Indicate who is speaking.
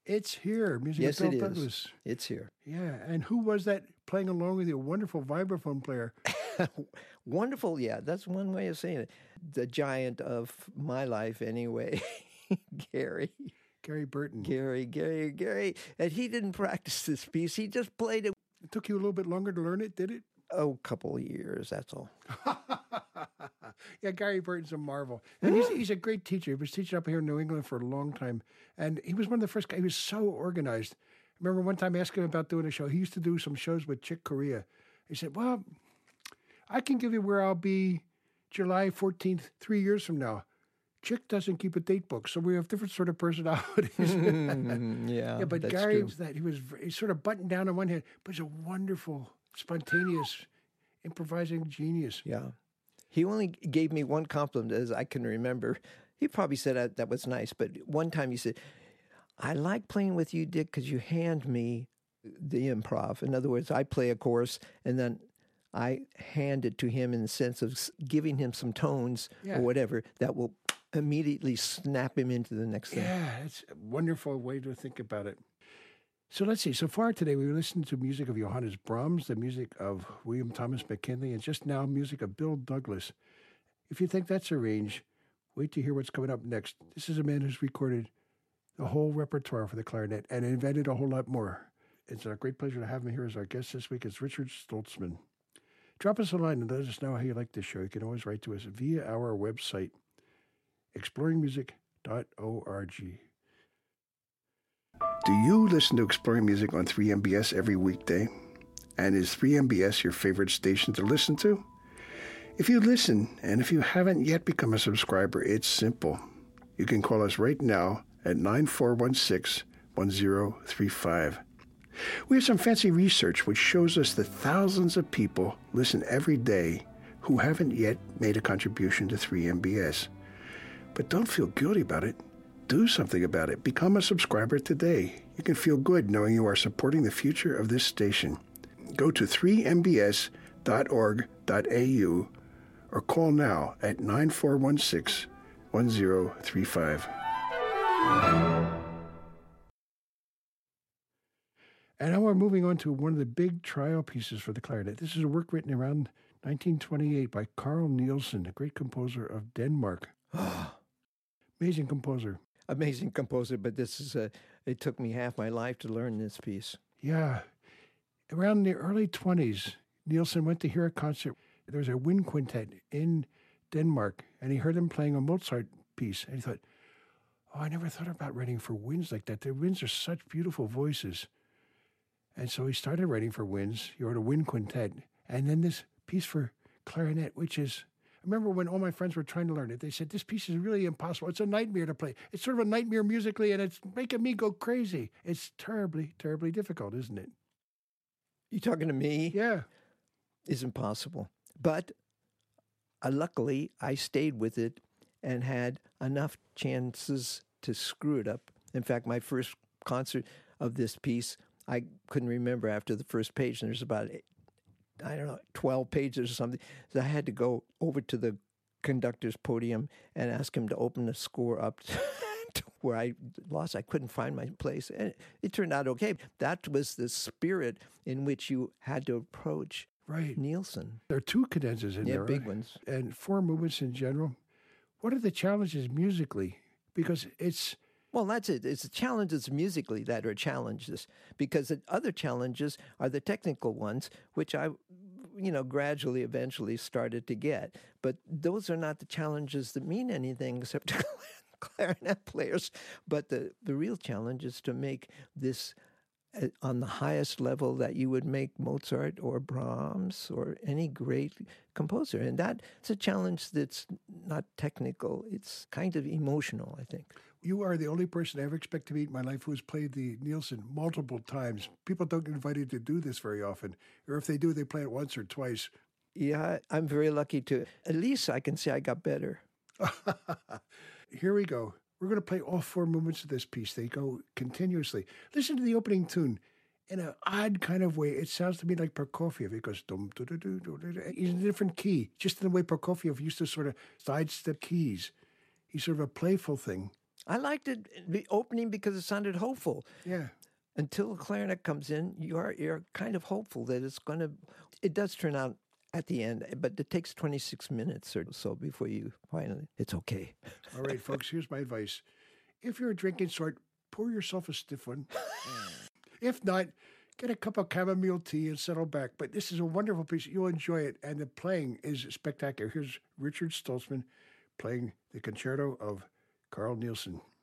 Speaker 1: It's Here, music
Speaker 2: Yes,
Speaker 1: of
Speaker 2: it
Speaker 1: Bill
Speaker 2: is.
Speaker 1: Douglas.
Speaker 2: It's here.
Speaker 1: Yeah, and who was that playing along with you? A wonderful vibraphone player.
Speaker 2: Wonderful. Yeah, that's one way of saying it. The giant of my life, anyway, Gary.
Speaker 1: Gary Burton.
Speaker 2: Gary. And he didn't practice this piece. He just played it.
Speaker 1: It took you a little bit longer to learn it, did it?
Speaker 2: Oh, a couple of years, that's all.
Speaker 1: Yeah, Gary Burton's a marvel. And he's a great teacher. He was teaching up here in New England for a long time. And he was one of the first guys. He was so organized. I remember one time I asked him about doing a show. He used to do some shows with Chick Corea. He said, well, I can give you where I'll be July 14th, 3 years from now. Chick doesn't keep a date book, so we have different sort of personalities.
Speaker 2: Yeah,
Speaker 1: but
Speaker 2: that's
Speaker 1: Gary
Speaker 2: true.
Speaker 1: was that. He's sort of buttoned down on one hand, but he's a wonderful, spontaneous, improvising genius.
Speaker 2: Yeah. He only gave me one compliment, as I can remember. He probably said that was nice, but one time he said, I like playing with you, Dick, because you hand me the improv. In other words, I play a chorus, and then I hand it to him in the sense of giving him some tones
Speaker 1: Yeah.
Speaker 2: or whatever that will immediately snap him into the next thing.
Speaker 1: Yeah, it's a wonderful way to think about it. So let's see. So far today, we listened to music of Johannes Brahms, the music of William Thomas McKinley, and just now music of Bill Douglas. If you think that's a range, wait to hear what's coming up next. This is a man who's recorded the whole repertoire for the clarinet and invented a whole lot more. It's a great pleasure to have him here as our guest this week. It's Richard Stoltzman. Drop us a line and let us know how you like this show. You can always write to us via our website, exploringmusic.org. Do you listen to Exploring Music on 3MBS every weekday? And is 3MBS your favorite station to listen to? If you listen, and if you haven't yet become a subscriber, it's simple. You can call us right now at 9416-1035. We have some fancy research which shows us that thousands of people listen every day who haven't yet made a contribution to 3MBS. But don't feel guilty about it. Do something about it. Become a subscriber today. You can feel good knowing you are supporting the future of this station. Go to 3mbs.org.au or call now at 9416-1035. And now we're moving on to one of the big trial pieces for the clarinet. This is a work written around 1928 by Carl Nielsen, a great composer of Denmark. Amazing composer.
Speaker 2: Amazing composer, but this is it took me half my life to learn this piece.
Speaker 1: Yeah. Around the early 20s, Nielsen went to hear a concert. There was a wind quintet in Denmark, and he heard them playing a Mozart piece. And he thought, oh, I never thought about writing for winds like that. The winds are such beautiful voices. And so he started writing for winds. He wrote a wind quintet. And then this piece for clarinet, which is, I remember when all my friends were trying to learn it, they said, this piece is really impossible. It's a nightmare to play. It's sort of a nightmare musically, and it's making me go crazy. It's terribly, terribly difficult, isn't it?
Speaker 2: You talking to me?
Speaker 1: Yeah.
Speaker 2: It's impossible. But luckily, I stayed with it and had don't chances to screw it up. In fact, my first concert of this piece, I couldn't remember after the first page, and there's about 12 pages or something. So I had to go over to the conductor's podium and ask him to open the score up to where I lost. I couldn't find my place. And it turned out okay. That was the spirit in which you had to approach Nielsen.
Speaker 1: There are two cadenzas in there.
Speaker 2: Yeah, big ones.
Speaker 1: And four movements in general. What are the challenges musically? Because it's...
Speaker 2: Well, that's it. It's the challenges musically that are challenges, because the other challenges are the technical ones, which I, gradually, eventually started to get. But those are not the challenges that mean anything except to clarinet players. But the real challenge is to make this on the highest level that you would make Mozart or Brahms or any great composer. And that's a challenge that's not technical. It's kind of emotional, I think.
Speaker 1: You are the only person I ever expect to meet in my life who has played the Nielsen multiple times. People don't get invited to do this very often. Or if they do, they play it once or twice.
Speaker 2: Yeah, I'm very lucky to. At least I can say I got better.
Speaker 1: Here we go. We're going to play all four movements of this piece. They go continuously. Listen to the opening tune. In an odd kind of way, it sounds to me like Prokofiev. It goes dum dum dum dum dum. He's in a different key, just in the way Prokofiev used to sort of sidestep keys. He's sort of a playful thing.
Speaker 2: I liked it, the opening, because it sounded hopeful.
Speaker 1: Yeah.
Speaker 2: Until the clarinet comes in, you're kind of hopeful that it's going to. It does turn out at the end, but it takes 26 minutes or so before you finally. It's okay.
Speaker 1: All right, folks. Here's my advice: if you're a drinking sort, pour yourself a stiff one. If not, get a cup of chamomile tea and settle back. But this is a wonderful piece. You'll enjoy it, and the playing is spectacular. Here's Richard Stoltzman playing the concerto of Carl Nielsen.